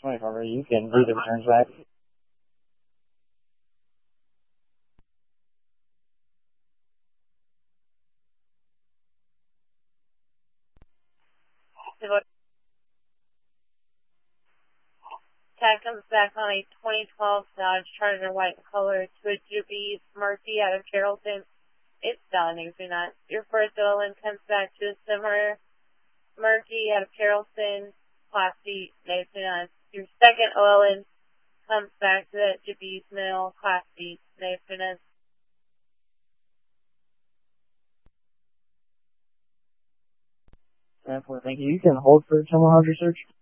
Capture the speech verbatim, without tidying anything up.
twenty-four, you can read the returns back. Tag comes back on a twenty twelve Dodge Charger white color to a Jubies Murphy out of Carrollton. It's Dominic Zunat. Your first oil in comes back to a similar Murphy out of Carrollton, Class C, Nathan. Your second oil in comes back to that Jubies Mill, Class C, Nathan. Thank you. You can hold for Tomahawk search.